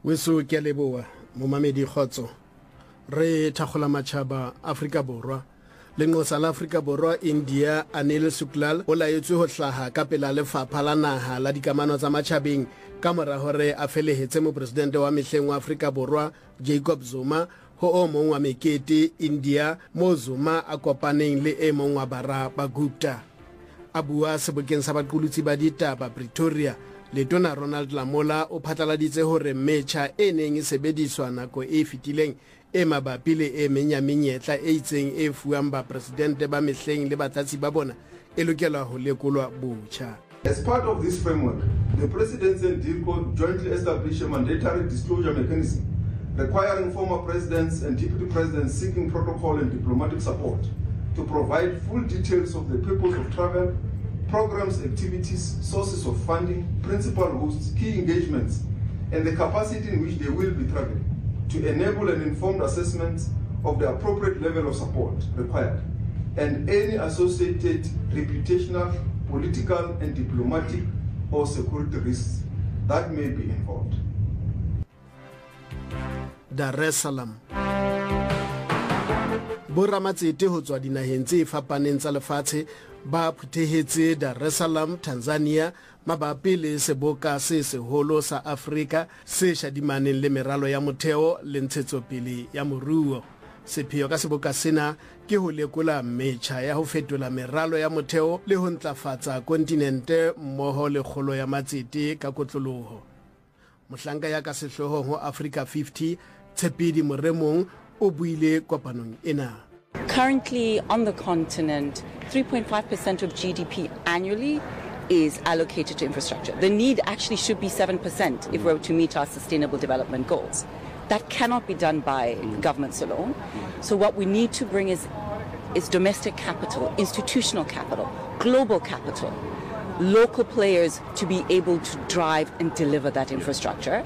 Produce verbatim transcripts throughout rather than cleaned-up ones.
Weso ke leboa momamedi Khotso re thakgola matjhaba Afrika Borwa le ngosa la Afrika Borwa India Anil Suklal o laetswe ho hlaha ka pela lefapha la naha la dikamano tsa matjhabeng ka mora hore a felehetse mo presidente wa mehleng wa Afrika Borwa Jacob Zuma ho o mong wa mekete India mo Zuma a kopaneng le e mong wa bara ba Gupta a bua sebokeng sa baqolotsi ba ditaba Pretoria. Letona Ronald Lamola o phatlaladitse hore metjha e neng e sebediswa nako e fetileng e mabapi le e menya menyetla e itseng e fuwang ba presidente ba mehleng le batlatsi ba bona e lokela ho lekolwa botjha. As part of this framework, the Presidency and DIRCO jointly established a mandatory disclosure mechanism requiring former presidents and deputy presidents seeking protocol and diplomatic support to provide full details of the purpose of travel, programs, activities, sources of funding, principal hosts, key engagements, and the capacity in which they will be traveling to enable an informed assessment of the appropriate level of support required and any associated reputational, political, and diplomatic or security risks that may be involved. Dar es Salaam. Boramatsete ho tswa dinaheng tse fapaneng tsa lefatshe ba phuthehetse Dar es Salaam, Tanzania mabapi le seboka se seholo sa Afrika se shadimaneng le meralo ya motheo le ntshetsopele ya moruo. Sepheo ka seboka sena ke ho lekola metjha ya ho fetola meralo ya motheo le ho ntlafatsa kontinente mmoho le kgolo ya matsete ka kotloloho. Mohlanka ya ka sehloho ho Africa fifty Tshepedi Moremong o buile kopanong ena. Currently on the continent, three point five percent of G D P annually is allocated to infrastructure. The need actually should be seven percent if we're to meet our sustainable development goals. That cannot be done by governments alone. So what we need to bring is, is domestic capital, institutional capital, global capital, local players to be able to drive and deliver that infrastructure.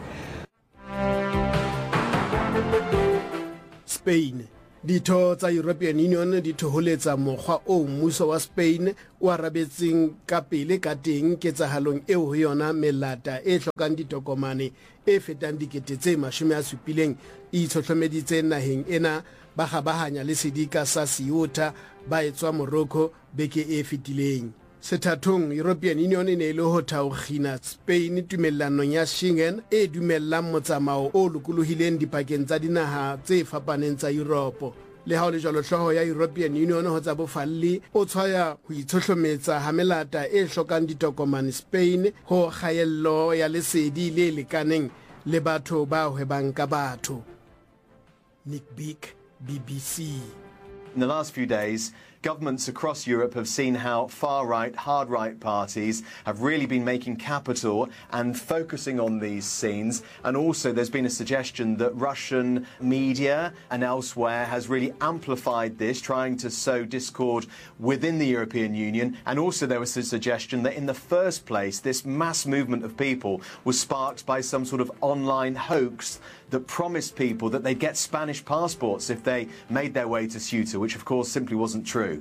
Spain. Ditho tsa European Union di thoholetsa mokgwa o mmuso wa Spain o arabetseng ka pele ka teng ketsahalong eo ho yona melata e hlokang ditokomane e fetang dikete tse mashome a supileng e itshohlomeditse naheng ena ba gabahanya le sedika sa Ceuta ba etswa Morocco beke e fetileng. Sethathong European Union ne le ho thaokhina Spain tumellanong ya Schengen e dumellang motsamao o lokolohileng dipakeng tsa dinaha tse fapaneng tsa Europe. Le ha le jalo hloho ya European Union ho tsa bofalli o tshwaya ho itshohlometsa ha melata e hlokang ditokomane Spain ho khaello ya lesedi le lekaneng le batho ba hwebang ka batho. Nick Beak, B B C. In the last few days, governments across Europe have seen how far-right, hard-right parties have really been making capital and focusing on these scenes. And also there's been a suggestion that Russian media and elsewhere has really amplified this, trying to sow discord within the European Union. And also there was a suggestion that in the first place, this mass movement of people was sparked by some sort of online hoax that promised people that they'd get Spanish passports if they made their way to Ceuta, which of course simply wasn't true.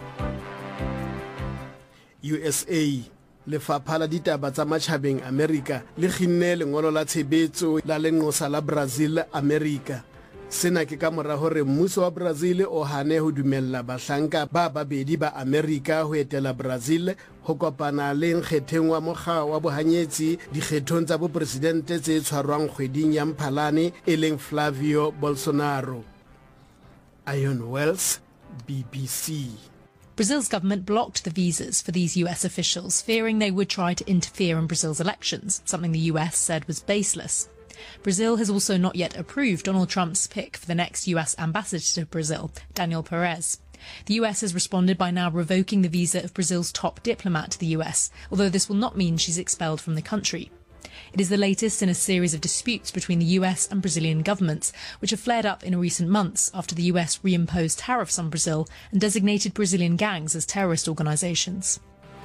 U S A lefapha la ditaba tsa matjhabeng America le kginne lengolo la tshebetso la lenqosa la Brazil America. Sena ke ka mora hore mmuso wa Brazil o hane ho dumella bahlanka ba babedi ba America ho etela Brazil ho kopana le nkgetheng wa mokga wa bohanyetsi dikgethong tsa bopresidente tse tshwarwang kgweding ya Mphalane e leng Flavio Bolsonaro. Ion Wells, B B C. Brazil's government blocked the visas for these U S officials, fearing they would try to interfere in Brazil's elections, something the U S said was baseless. Brazil has also not yet approved Donald Trump's pick for the next U S ambassador to Brazil, Daniel Perez. The U S has responded by now revoking the visa of Brazil's top diplomat to the U S, although this will not mean she's expelled from the country. It is the latest in a series of disputes between the U S and Brazilian governments, which have flared up in recent months after the U S reimposed tariffs on Brazil and designated Brazilian gangs as terrorist organizations.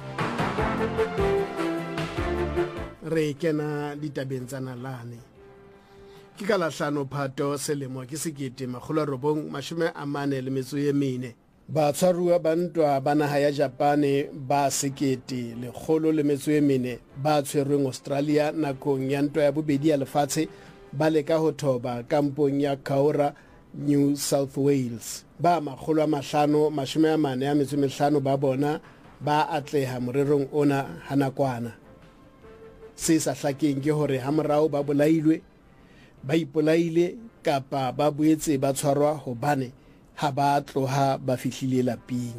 Re kena ditabeng tsa nalane. Ke ka la hlano Phato selemo ke sekete makgolo a robong mashome a mane le metso e mene. Batshwaruwa ba ntwa ba naha ya Japane ba sekete lekgolo le metso e mene ba tshwerweng Australia nakong ya ntwa ya bobedi ya lefatshe ba leka ho thoba kampong ya Kaura, New South Wales. Ba makgolo a mahlano mashome a mane a metso e mehlano ba bona ba atleha morerong ona hanakwana. Se sa hlakeng ke hore ha morao ba bolailwe, ba ipolaile kapa ba boetse ba tshwarwa hobane ha ba tloha ba fihlile lapeng.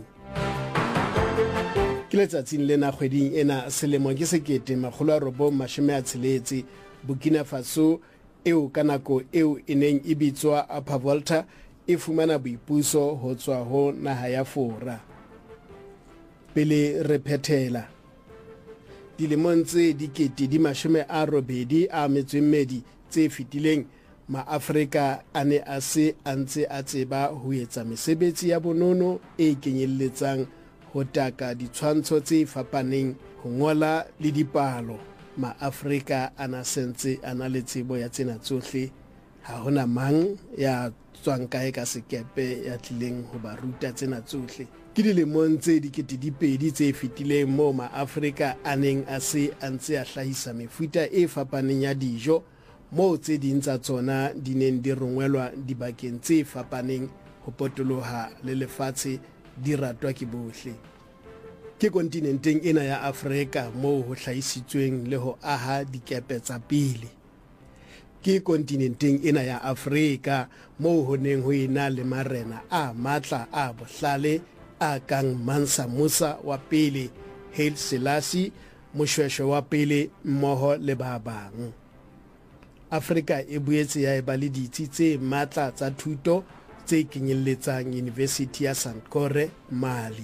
Ke letsatsing lena kgweding ena selemong ke sekete makgolo a robong mashome a tsheletse, Burkina Faso eo ka nako eo e neng e bitswa Upper Volta e fumana boipuso ho tswa ho naha ya Fora. Pele re phethela dilemong tse dikete di mashome a robedi a metso e mmedi tse fetileng, Maafrika a ne a se a ntse a tseba ho etsa mesebetsi ya bonono e kenyelletsang ho taka ditshwantsho tse fapaneng, ho ngola le dipalo. Maafrika a na sentse a na le tsebo ya tsena tsohle, ha hona mang ya tswang kae ka sekepe ya tlileng ho ba ruta tsena tsohle. Ke dilemong tse dikete di pedi tse fetileng moo Maafrika a neng a se a ntse a hlahisa mefuta e fapaneng ya dijo, moo tse ding tsa tsona di neng di rongwelwa dibakeng tse fapaneng ho potoloha le lefatshe di ratwa ke bohle. Ke kontinenteng ena ya Afrika moo ho hlahisitsweng le ho aha dikepe tsa pele. Ke kontinenteng ena ya Afrika moo ho neng ho ena le marena a matla a bohlale a kang Mansa Musa wa pele, Haile Selassie Moshweshwe wa pele mmoho le ba bang. Afrika e boetse ya eba le ditsi tse matla tsa thuto tse kenyelletsang University ya Sankore, Mali.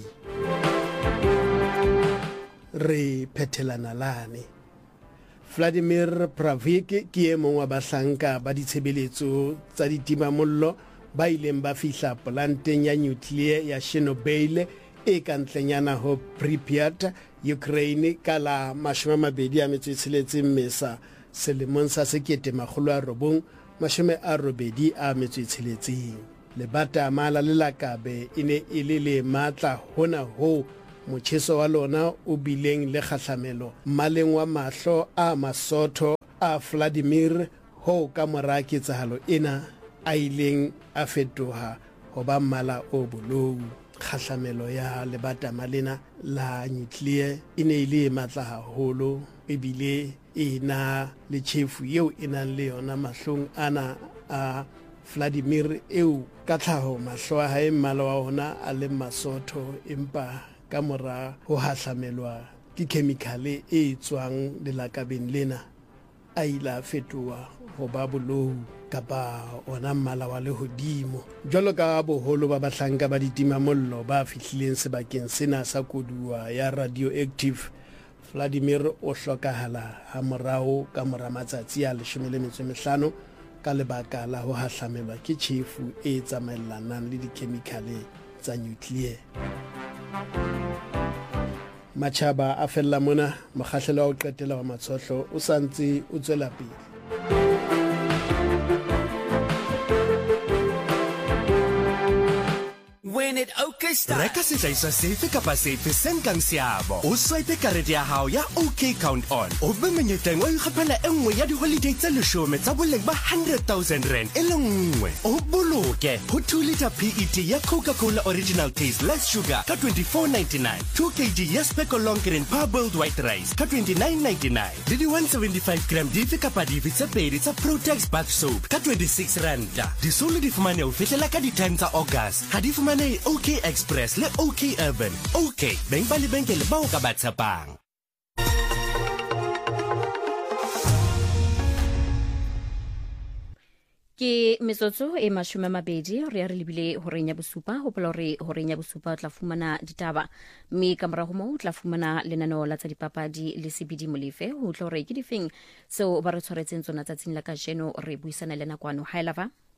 Re phethelana lane. Vladimir Pravik ke e mong wa bahlanka ba ditshebeletso tsa ditimamollo ba ileng ba fihla polanteng ya nuclear ya Chernobyl e ka ntlenyana ho Pripyat, Ukraine ka la mashome a mabedi a metso e tsheletseng Mmesa selemong sa sekete makgolo a robong mashome a robedi a metso e tsheletseng. Lebata mala le lakabe e ne e le le matla hona ho motjheso wa lona o bileng le kgahlamelo mmaleng wa mahlo a Masotho a Vladimir ho ka mora ketsahalo ena a ileng a fetoha ho ba mmala o bolou. Kgahlamelo ya lebata malena la nuclear e ne e le matla haholo, ebile e na le tjhefu eo e nang le yona mahlong ana a Vladimir eo ka tlhaho mahlo a hae mmala wa ona a le Masotho, empa ka mora ho hahlamelwa ke chemical e tswang lelakabeng lena a ila fetoha ho ba bolou kapa ona mmala wa lehodimo. Jwalo ka boholo ba bahlanka ba ditimamollo ba fihlileng sebakeng sena sa koduwa ya radioactive, Vladimir o hlokahala ha morao ka mora matsatsi a leshome le metso e mehlano ka lebaka la ho hahlamelwa ke tjhefu e tsamaelanang le dikhemikhale tsa nuclear. Machaba a fella mona, mokgahlelo wa ho qetela wa matshohlo o santse o tswela pele. Reka sehlahiswa sefe kapa sefe se nkang seabo. O swipe karete ya hao ya OK Count On. O be menyetleng o ikgapela e nngwe ya di-holiday tse leshome tsa boleng ba one hundred thousand rand e le nngwe. O boloke ho two litre P E T ya Coca-Cola Original Taste Less Sugar ka twenty-four ninety-nine. two kilograms ya Speckle Long Grain Parboiled White Rice ka twenty-nine ninety-nine. Le di one seventy-five gram dife kapa dife tse pedi tsa Protex Bath Soap ka twenty-six randa. Disolo di fumane ho fihlela ka di-time tsa August. Ha di fumane OK Express le OK Urban. OK, beng ba lebenkele ba o ka ba tshepang. Ke metsotso e mashome a mabedi re re lebile ho renya bosupa ho pola re ho renya bosupa o tla fumana ditaba, mme ka mora ho mo o tla fumana lenaneo la tsa dipapadi le sebidi molefe ho tlo re ke difeng seo ba re tshwaretseng tsona tsatsing la kajeno. Re buisana le nakwana ha elava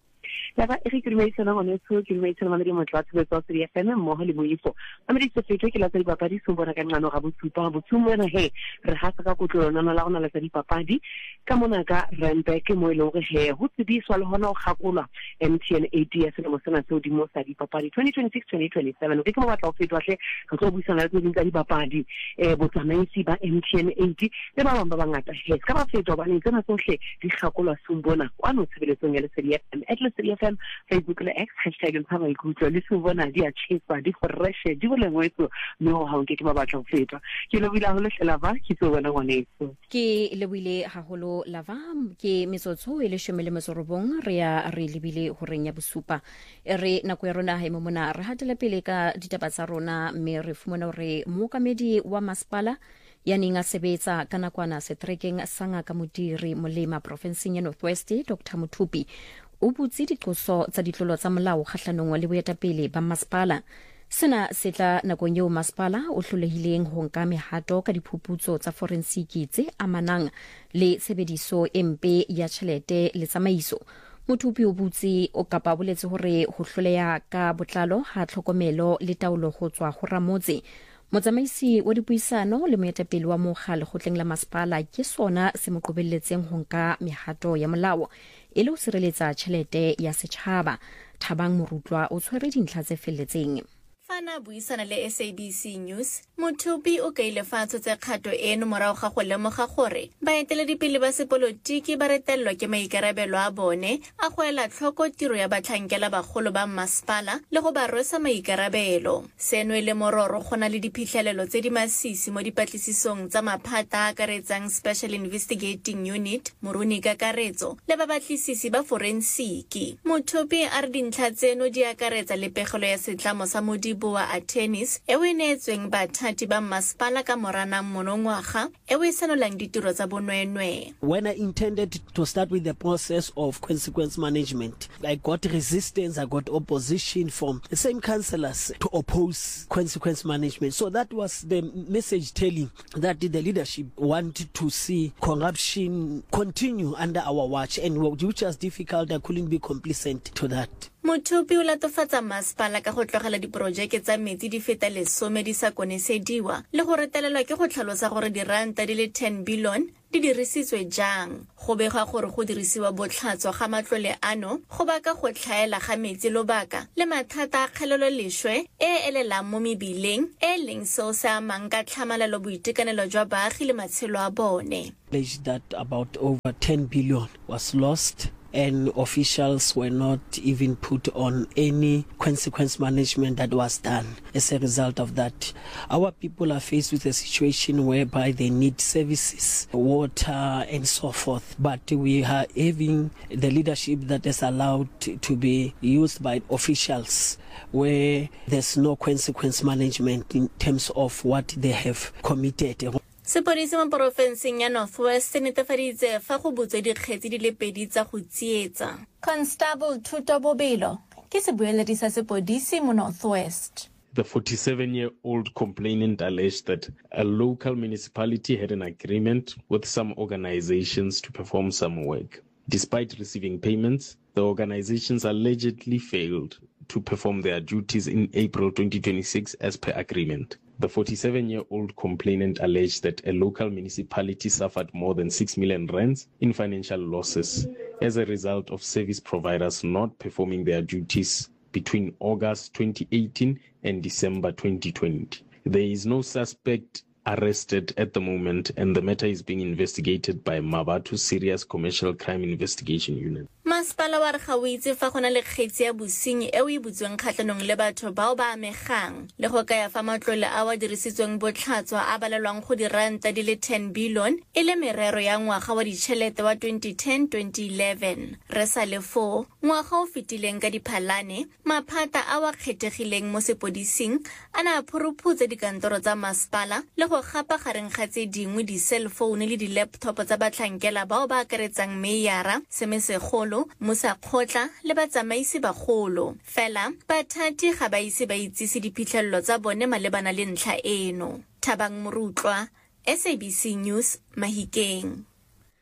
la ba e re ke dumedisana gone tso ke dumedisana mamedi motla tshebetso tse ya fena mo le moifo mamedi se fetwe ke la tsa dipapadi so bona ka ngano ga botsupa botsumo na he re ha ka kotlolo nana la gona la tsa dipapadi ka mona ka Randburg mo ile gore he ho tsebiswa le hona o gakolwa M T N eighty ya seno mo sena se di mo sa dipapadi twenty twenty-six twenty twenty-seven ke mo batla o fetwa hle ka tlo buisana le tsa dipapadi eh botsamaisi ba M T N eighty le ba bang ba bangata he ka ba fetwa ba ne tsena tsohle di gakolwa sumbona kwano tshebeletsong ya Lesedi F M at Lesedi F M Facebook le X hashtag ntshaba ikutlo le sumbona di a chesa di fresh di bole ngwetso no ha nke ke ba batla go fetwa ke le bila ho le lava ke tso bona ngwanetso ke le bile haholo lava ke metsotso e le shomele mesorobong re ya re lebile ho renya bosupa re nako ya rona ha mona re hatela pele ka ditaba tsa rona mme re fumana hore mookamedi wa masipala ya neng a sebetsa ka nakwana setrekeng sa ngaka modiri molema provinceng ya Northwest Doctor Muthupi o butse diqoso tsa ditlolo tsa molao kgahlanong le boetapele ba masipala. Sena se tla nakong eo masipala o hlolehileng ho nka mehato ka diphuputso tsa forensiki tse amanang le tshebediso e mpe ya tjhelete le tsamaiso. Muthupi o butse o kapa boletse hore ho hloleha ka botlalo ha tlhokomelo le taolo ho tswa ho ramotse. Motsamaisi wa dipuisano le moetapele wa mokga lekgotleng la masipala ke sona se mo qobelletseng ho nka mehato ya molao e le ho sireletsa tjhelete ya setjhaba. Thabang Morutlwa o tshwere dintlha tse felletseng. Fana buisana le S A B C News, Muthupi o kaile fatsho tse kgato eno morago ga go lemoga gore baeteledipele ba sepolotiki ba retelelwa ke maikarabelo a bone a go ela tlhoko tiro ya batlhankela bagolo ba masipala le go ba rwesa maikarabelo. Seno e le mororo go na le diphitlhelelo tse di masisi mo dipatlisisong tsa maphata a akaretsang Special Investigating Unit, Moruni Kakaretso, le ba batlisisi ba forensiki. Muthupi a re dintlha tseno di akaretsa le pegelo ya setlamo sa modi boa attorneys e we neetsweng bathati ba masipala ka moranang monongwaga e we sanolang ditiro tsa bonwenwe. When I intended to start with the process of consequence management, I got resistance, I got opposition from the same councillors to oppose consequence management. So that was the message telling that the leadership wanted to see corruption continue under our watch, and which was difficult. I couldn't be complacent to that. Muthupi o latofatsa masipala ka go tlogela diporojeke tsa metsi di feta lesome di sa konesediwa le go retelelwa ke go tlhalosa gore diranta di le ten billion di dirisitswe jang. Go begwa gore go dirisiwa botlhatswa ga matlole ano go baka go tlhaela ga metsi lobaka le mathata a kgelelo lešwe e elelang mo mebileng e leng seo se amang ka tlhamalelo boitekanelo jwa baagi le matshelo a bone. That about over ten billion was lost, and officials were not even put on any consequence management that was done. As a result of that, our people are faced with a situation whereby they need services, water and so forth. But we are having the leadership that is allowed to be used by officials where there's no consequence management in terms of what they have committed. Sepodisi mo porofenseng ya Northwest se netefaditse fa go butswe dikgetsi di le pedi tsa go tsietsa. Constable Thuto Bobelo ke sebueledi sa sepodisi mo Northwest. The forty-seven-year-old complainant alleged that a local municipality had an agreement with some organizations to perform some work. Despite receiving payments, the organizations allegedly failed to perform their duties in April twenty twenty-six as per agreement. The forty-seven-year-old complainant alleged that a local municipality suffered more than six million rands in financial losses as a result of service providers not performing their duties between August twenty eighteen and December twenty twenty. There is no suspect arrested at the moment, and the matter is being investigated by Mabatu Serious Commercial Crime Investigation Unit. Masipala wa re ga o itse fa go na le kgetsi ya bosenyi e o e butsweng kgatlhanong le batho bao ba amegang le go kaya fa matlole a wa dirisitsweng botlhatswa a balelwang go diranta di le ten billion e le merero ya ngwaga wa ditšhelete wa twenty ten twenty eleven. Re sa le fo ngwaga o fetileng ka diphalane maphata a wa kgethegileng mo sepodising a na phuruphutse dikantoro tsa masipala le go gapa gareng ga tse dingwe di cell phone le di laptop tsa batlhankela bao ba akaretsang meyara semesegolo Musakgotla le batsamaisi bagolo. Fela bathati ga ba ise ba itsise diphitlhelelo tsa bone malebana le ntlha eno. Thabang Morutlwa, S A B C News, Mahikeng.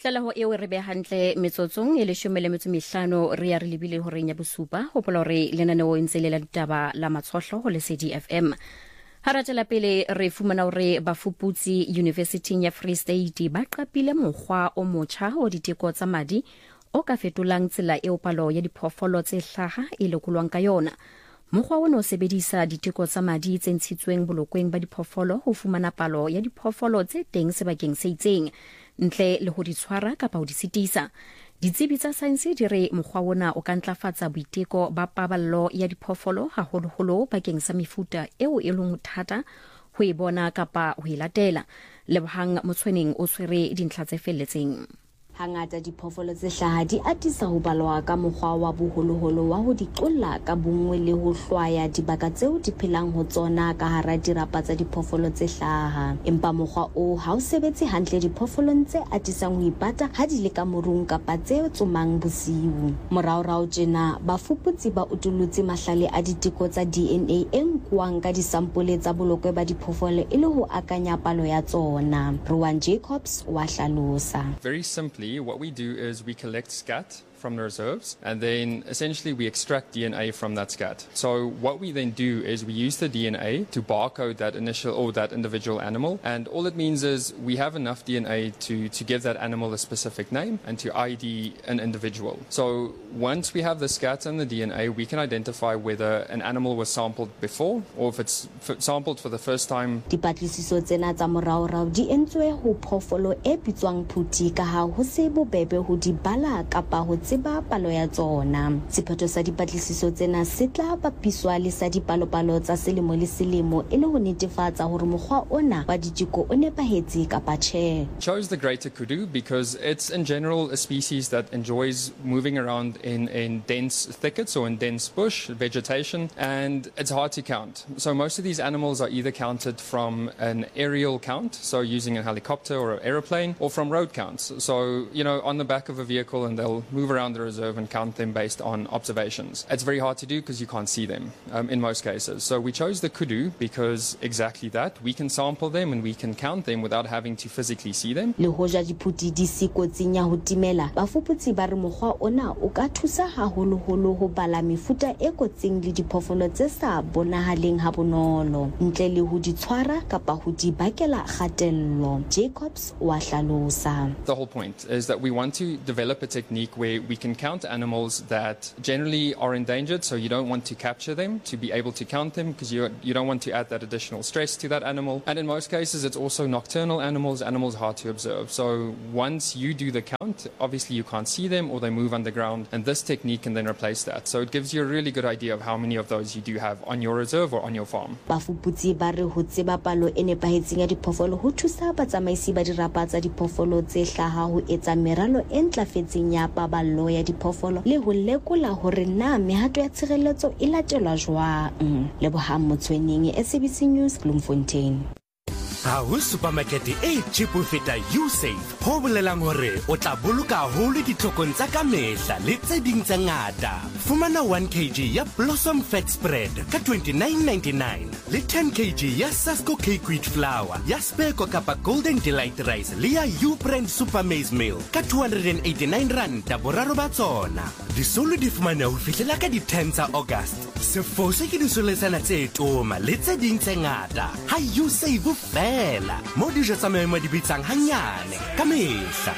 tlaleho eo re be hantle metsotsong e leshome le metso mehlano re ya re lebile ho reng ya bosupa hopola re lenaneo ntse le la ditaba la matshohlo ho Lesedi F M. Haratela pele re fumana hore bafuputsi University ya Free State ba qapile mokgwa o motjha o diteko tsa madi o ka fetolang tsela eo palo ya diphoofolo tse hlaha e lekolwang ka yona. Mokgwa ona o sebedisa diteko tsa madi tse ntshitsweng bolokweng ba diphoofolo ho fumana palo ya diphoofolo tse teng sebakeng se itseng ntle le ho di tshwara kapa ho di sitisa. Ditsebi tsa saense di re mokgwa ona o ka ntlafatsa boiteko ba paballo ya diphoofolo haholoholo bakeng sa mefuta eo e leng thata ho e bona kapa ho e latela. Lebohang Motshweneng o tshwere dintlha tse felletseng. Hangata diphoofolo tse hlaha di atisa ho balwa ka mokgwa wa boholoholo wa ho di qolla ka bongwe le ho hlwaya dibaka tseo di phelang ho tsona ka hara dirapa tsa diphoofolo tse hlaha. Empa mokgwa o ha o sebetse hantle diphoofolo tse atisang ho ipata ha di le ka morung kapa tse tsomang bosiu. Moraorao tjena bafuputsi ba utulutse mahlale a diteko tsa D N A e nkuwang ka disampole tsa bolokwe ba diphoofolo e le ho akanya palo ya tsona. Rowan Jacobs wa hlalosa. Very simply, what we do is we collect scat from the reserves, and then essentially we extract D N A from that scat. So what we then do is we use the D N A to barcode that initial or that individual animal, and all it means is we have enough D N A to, to give that animal a specific name and to I D an individual. So once we have the scat and the D N A, we can identify whether an animal was sampled before or if it's f sampled for the first time. Dipatlisiso tsena tsa moraorao di entswe ho phoofolo e bitswang phuthi ka ha ho se bobebe ho di bala kapa ho tseba palo ya tsona. Sephetho sa dipatlisiso tsena se tla bapiswa le sa dipalopalo tsa selemo le selemo e le ho netefatsa hore mokgwa ona wa diteko o nepahetse kapa tjhe. Chose the greater kudu because it's in general a species that enjoys moving around in, in dense thickets or in dense bush vegetation, and it's hard to count. So most of these animals are either counted from an aerial count, so using a helicopter or an aeroplane, or from road counts. So, you know, on the back of a vehicle, and they'll move around the reserve and count them based on observations. It's very hard to do because you can't see them um, in most cases. So we chose the kudu because exactly that. We can sample them and we can count them without having to physically see them. Le hoja diphuthi di se kotsing ya ho timela, bafuputsi ba re mokgwa ona o ka thusa haholoholo ho bala mefuta e kotsing le diphoofolo tse sa bonahaleng ha bonolo ntle le ho di tshwara kapa ho di bakela kgatello. Jacobs wa hlalosa. The whole point is that we want to develop a technique where we can count animals that generally are endangered, so you don't want to capture them to be able to count them because you, you don't want to add that additional stress to that animal. And in most cases, it's also nocturnal animals, animals hard to observe. So once you do the count, obviously you can't see them or they move underground, and this technique can then replace that. So it gives you a really good idea of how many of those you do have on your reserve or on your farm. Bafuputsi ba re ho tseba palo e nepahetseng ya diphoofolo ho thusa batsamaisi ba dirapa tsa diphoofolo tse hlaha ho etsa meralo e ntlafetseng ya paballo ya diphoofolo le ho lekola hore na mehato ya tshireletso e latelwa jwang. Lebohang Motshweneng, S A B C News, Bloemfontein. Ha ho supermarket e cheap ho feta Usave ho bolelang hore o tla boloka haholo ditlhokong tsa ka mehla le tse ding tse ngata. Fumana one kilogram ya Blossom Fat Spread ka twenty-nine ninety-nine le ten kilograms ya Sasco Cake Wheat Flour ya Speco kapa Golden Delight Rice le ya U-Brand Super Maize Meal ka two hundred eighty-nine rand ta boraro ba tsona. Di solo di fumana ho fihlela ka di ten tsa August. Se fose ke di soletsana tse toma le tse ding tse ngata. Ha Usave fela mo dijo tsa maemo di bitsang hanyane ka mehla.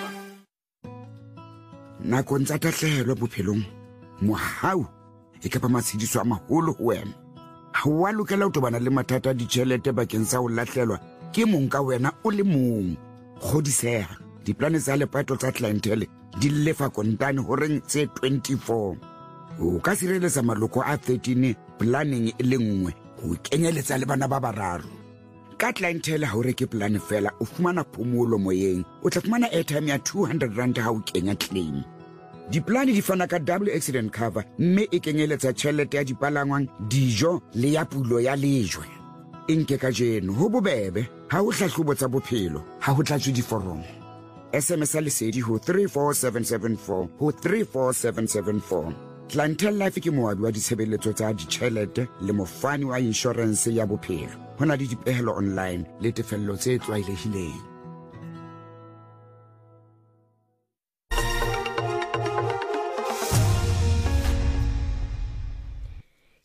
Nakong tsa tahlehelo bophelong, mohau e ka ba matshediso a maholo ho wena. Ha wa lokela ho tobana le mathata a ditjhelete bakeng sa ho lahlelwa ke mong ka wena o le mong. Kgodiseha, diplane tsa lepato tsa clientele di lefa kontane ho reng tse twenty-four. O ka sireletsa maloko a thirteen planning e le nngwe ho kenyeletsa le bana ba bararo. Ka clientele ha o reke plan fela o fumana phomolo moyeng, o tla fumana airtime ya two hundred rand ha o kenya claim. Diplane di fana ka double accident cover mme e kenyeletsa tjhelete ya dipalangwang, dijo le ya pulo ya lejwe. Inke ka jeno ho bobebe ha o hlahlobo tsa bophelo ha ho tlatswe diforomo. S M S lesedi ho three four seven seven four ho three four seven seven four. Clientele Life ke moabi wa ditshebeletso tsa ditjhelete le mofani wa insurance ya bophelo. Hona le dipehelo online le tefello tse tlwaelehileng.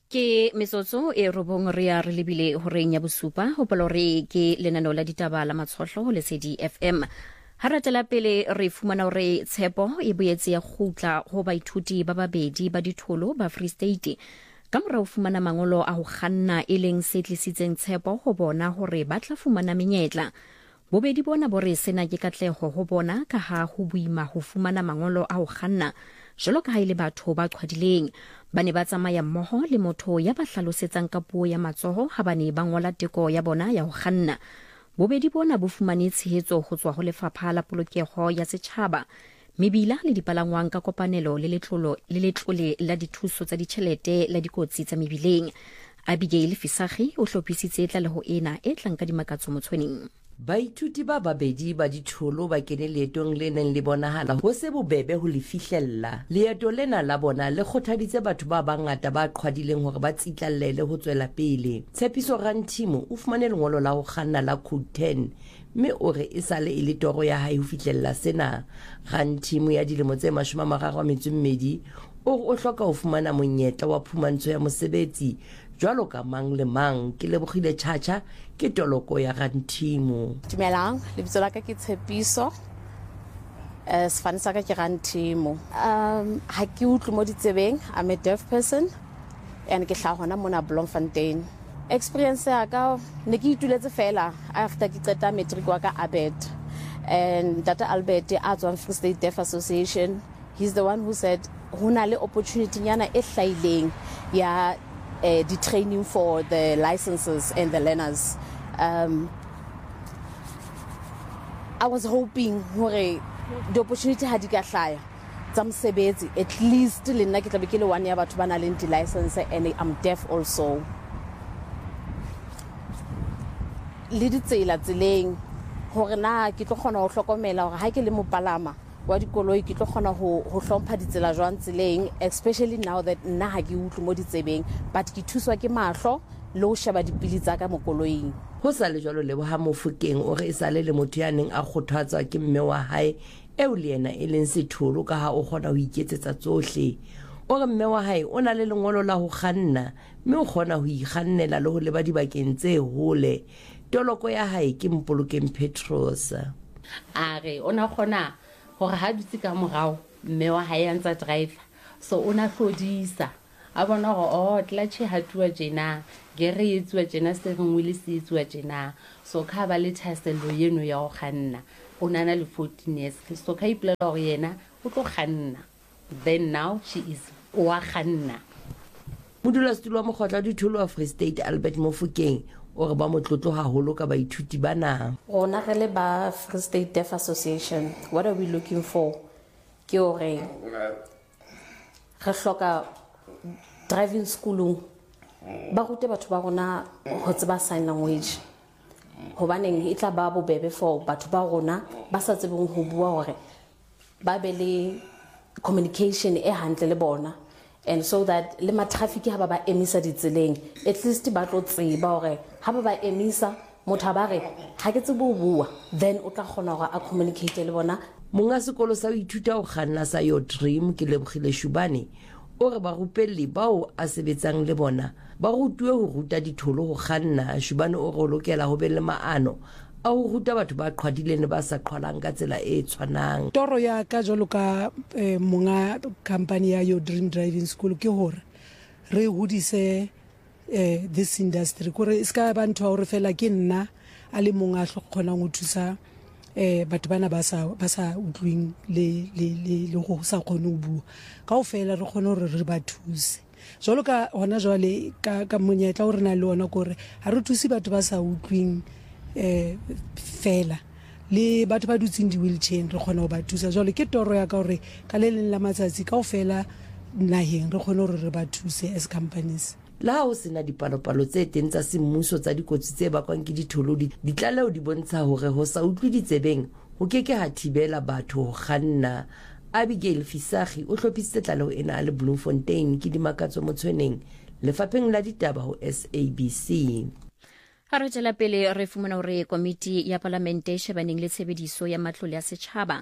ke metsotso e robong re a re lebile horeng ya bosupa ho polore ke lenaneo la ditaba la matshohlo le Lesedi F M. Ha ratela pele re fumana hore tshepo e boetse ya khutla ho baithuti ba babedi ba ditholo ba Free State ka mora ho fumana mangolo a ho kganna e leng se tlisitseng tshepo ho bona hore ba tla fumana menyetla. Bobedi bona bore sena ke katleho ho bona ka ha ho buima ho fumana mangolo a ho kganna jalo ka ha ile batho ba qhwadileng ba ne ba tsamaya mmoho le motho ya ba hlalosetsang ka puo ya matsoho ha ba ne ba ngola teko ya bona ya ho kganna. Bobedi bona bo fumane tshehetso ho tswa ho lefapha la polokeho ya setjhaba, mebila le dipalangwang ka kopanelo le letlolo le letlole la dithuso tsa ditjhelete la dikotsi tsa mebileng. Abigail Fisagi o hlophisitse tla le ho ena e tlang ka dimakatso motshweneng. Baithuti ba babedi ba ditholo ba kene leetong le neng le bonahala ho se bobebe ho le fihlella. Leeto lena la bona le kgothaditse batho ba bangata ba qhwadileng hore ba tsitlallele ho tswela pele. Tshepiso Ranthimo o fumane lengolo la ho kganna la Code ten, mme o re e sale e le toro ya hae ho fihlella sena. Ranthimo ya dilemo tse mashome a mararo a metso e mmedi o re o hloka ho fumana monyetla wa phumantsho ya mosebetsi jwalo ka mang le mang. Ke Lebogile Chacha ke toloko ya Ranthimo. Dumelang, lebitso la ka ke Tshepiso. Eh sefane sa ka ke Ranthimo. Um ha ke utlwe mo ditsebeng, I'm a deaf person and ke hlaha hona mona Bloemfontein. Experience ya ka ne ke ituletse fela after ke qeta matric wa ka Abet. And Doctor Albert a tswang Free State Deaf Association, he's the one who said hona le opportunity nyana e hlaileng ya Uh, the training for the licenses and the learners. Um, I was hoping hore the opportunity had ka hlaya tsa mosebetsi at least le nna ke tla be ke le one ya batho ba na leng di license and I'm deaf also. Le ditsela tseleng hore na ke tlo kgona ho hlokomela hore ha ke le mopalama wa dikoloi ke tlo kgona ho ho hlompha ditsela jwang tseleng, especially now that nna ha ke utlwe mo ditsebeng but ke thuswa ke mahlo le ho sheba dipili tsa ka mo koloing. Ho sa le jwalo Leboha Mofokeng o re e sale le motho ya neng a kgothatswa ke mme wa hae eo le yena e leng setholo ka ha o kgona ho iketsetsa tsohle. O re mme wa hae o na le lengolo la ho kganna mme o kgona ho ikgannela le ho leba dibakeng tse hole. Toloko ya hae ke Mpolokeng Petros. Are ona kgona hore ha dutse ka morao mme wa hae a ntsa driver so ona hlodisa a bona hore oh tlatche ha tuwa jena gere etsuwa jena steering wheel se etsuwa jena so ka ba le thasello yeno ya go kganna ona na le fourteen years so ka iplela hore yena o tlo kganna then now she is wa kganna. Modulasetulo wa Mokgotla Ditholo wa Free State Albert Mofokeng o re ba motlotlo haholo ka baithuti bana. Rona re le ba Free State Deaf Association, what are we looking for? Ke hore re hloka driving school ba rute batho ba rona ho tseba sign language. Hobaneng e tla ba bobebe for batho ba rona ba sa tsebeng ho bua hore ba be le communication e hantle le bona. And so that le ma traffic ha ba ba emisa ditseleng at least ba tlo tseba hore ha ba ba emisa motho ba re ha ke tsebe ho bua then o tla kgona hore a communicate le bona. Monga sekolo sa ho ithuta ho kganna sa Your Dream ke Lebogile Shubane o re ba rupelli bao a sebetsang le bona ba rutuwe ho ruta ditholo ho kganna. Shubane o re lokela ho be le maano a ho ruta batho ba qhwadileng ba sa qhwalang ka tsela e tshwanang. Toro ya ka jolo ka monga company ya Your Dream Driving School ke hore re hodise eh this industry kore iska ba ntwa hore fela ke nna a le monga hlo khona go thusa eh batho bana ba sa ba sa utlwing le le le go sa khone go bua ka o fela re khone hore re ba thuse jolo ka hona jwale ka ka monyetla o re na le ona gore ha re thuse batho ba sa utlwing eh fela le batho ba dutsing di wheelchair re khona go ba thusa jole ke toro ya ka hore ka le leng la matsatsi ka o fela naheng re khone hore re ba thuse as companies. La ho sena dipalopalo tse teng tsa semmuso tsa dikotsi tse bakwang ke ditholo di tlaleo di bontsha hore ho sa utlwi ditsebeng ho keke ha thibela batho ho kganna. Abigail Fisagi o hlophisitse tlaleo ena le Bloemfontein ke dimakatso motshweneng lefapheng la ditaba ho S A B C. Ha re tla pele re fumana hore komiti ya parlamente shebaneng le tshebediso ya matlole ya setjhaba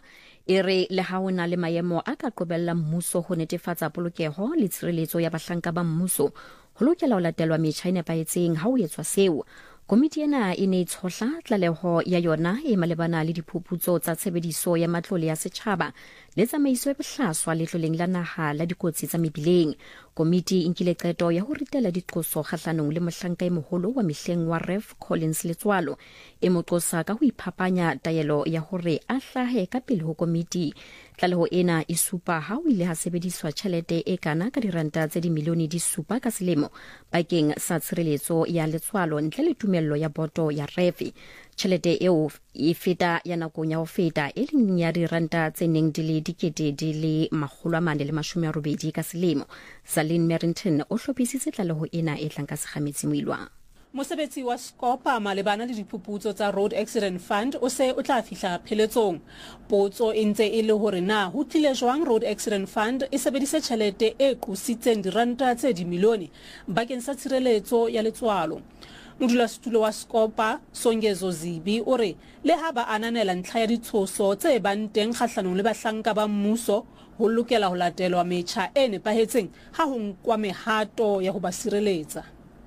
e re le ha ona le maemo a ka qobella mmuso ho netefatsa polokeho le tshireletso ya bahlanka ba mmuso ho lokela ho latelwa metjha e nepahetseng ha ho etswa seo. Komiti ena e ne e tshohla tlaleho ya yona e malebana le diphuputso tsa tshebediso ya matlole ya setjhaba le tsamaiso e bohlaswa letloleng la naha la dikotsi tsa mebileng. Komiti e nkile qeto ya ho ritela diqoso kgahlanong le mohlanka e moholo wa mehleng wa Rev Collins Letswalo e mo qosa ka ho iphapanya taelo ya hore a hlahe ka pele ho komiti. Tlaleho ena e supa ha o ile ha sebediswa tjhelete e kana ka diranta tse di milione di supa ka selemo bakeng sa tshireletso ya Letswalo ntle le tumello ya boto ya Rev. Tjhelete eo e feta ya nakong ya ho feta e leng ya diranta tse neng di le dikete di le makgolo a mane le mashome a robedi ka selemo. Salin Merrington o hlophisitse tlaleho ena e tlang ka sekgametsi moilwa. Mosebetsi wa Scopa malebana le diphuputso tsa Road Accident Fund o se o tla fihla pheletsong. Potso e ntse e le hore na ho tlile jwang Road Accident Fund e sebedise tjhelete e qositseng diranta tse di milione bakeng sa tshireletso ya Letswalo. Modulasetulo wa Scopa Songezo Zibi o re le ha ba ananela ntlha ya ditshoso tse bang teng kgahlanong le bahlanka ba mmuso ho lokela ho latelwa metjha e nepahetseng ha ho nkwa mehato ya ho ba sireletsa.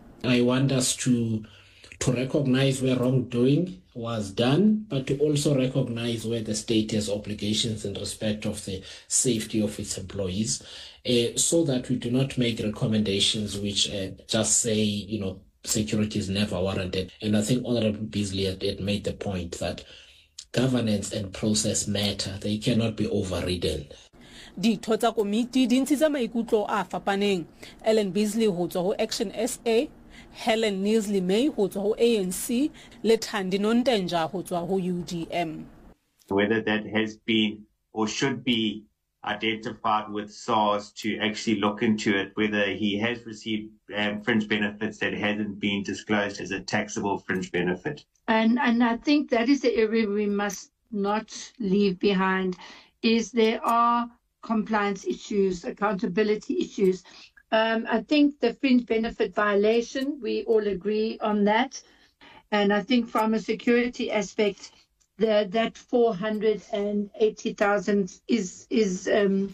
I want us to to recognize where wrongdoing was done, but to also recognize where the state has obligations in respect of the safety of its employees, uh, so that we do not make recommendations which uh, just say, you know, security is never warranted. And I think Honorable Beasley had, had made the point that governance and process matter. They cannot be overridden. Ditho tsa komiti di ntshitse maikutlo a fapaneng. Ellen Beasley ho tswa ho Action S A, Helen Neasley May ho tswa ho A N C, le Thandi Nontenja ho tswa ho U D M. Whether that has been or should be identified with SARS to actually look into it, whether he has received um, fringe benefits that hasn't been disclosed as a taxable fringe benefit. And, and I think that is the area we must not leave behind, is there are compliance issues, accountability issues. Um, I think the fringe benefit violation, we all agree on that. And I think from a security aspect, the, that four hundred eighty thousand is is um,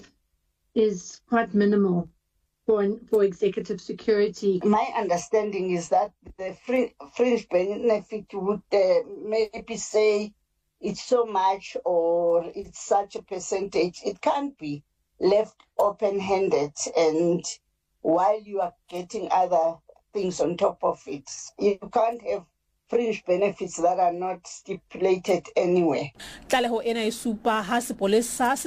is quite minimal for for executive security. My understanding is that the fringe benefit would uh, maybe say it's so much or it's such a percentage. It can't be left open-handed and while you are getting other things on top of it. You can't have fringe benefits that are not stipulated anywhere. Tlaleho ena e supa ha sepolesa